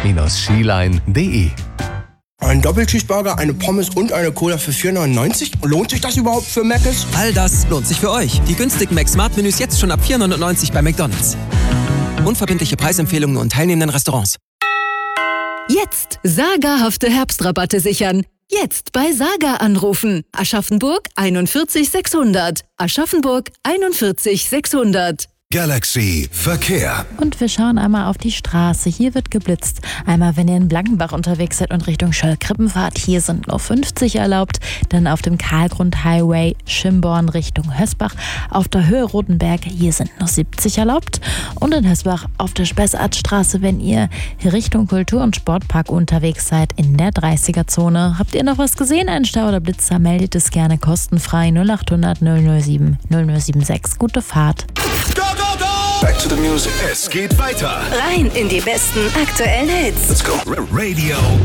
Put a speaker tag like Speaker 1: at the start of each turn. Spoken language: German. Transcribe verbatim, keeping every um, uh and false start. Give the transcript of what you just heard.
Speaker 1: skiline punkt de.
Speaker 2: Ein Doppelcheeseburger, eine Pommes und eine Cola für vier neunundneunzig? Lohnt sich das überhaupt für Mc's?
Speaker 3: All das lohnt sich für euch. Die günstigen Mac-Smart-Menüs jetzt schon ab vier neunundneunzig bei McDonald's. Unverbindliche Preisempfehlungen nur in teilnehmenden Restaurants.
Speaker 4: Jetzt sagerhafte Herbstrabatte sichern. Jetzt bei Saga anrufen. Aschaffenburg einundvierzig sechshundert. Aschaffenburg einundvierzig sechshundert.
Speaker 5: Galaxy Verkehr.
Speaker 6: Und wir schauen einmal auf die Straße. Hier wird geblitzt. Einmal, wenn ihr in Blankenbach unterwegs seid und Richtung Schöllkrippen fahrt, hier sind nur fünfzig erlaubt. Dann auf dem Karlgrund-Highway Schimborn Richtung Hösbach. Auf der Höhe Rotenberg, hier sind nur siebzig erlaubt. Und in Hösbach auf der Spessartstraße, wenn ihr Richtung Kultur- und Sportpark unterwegs seid, in der dreißiger-Zone. Habt ihr noch was gesehen? Ein Stau oder Blitzer? Meldet es gerne kostenfrei. null acht hundert null null sieben null null sieben sechs. Gute Fahrt.
Speaker 5: Back to the music. Es geht weiter.
Speaker 7: Rein in die besten aktuellen Hits.
Speaker 5: Let's go. Radio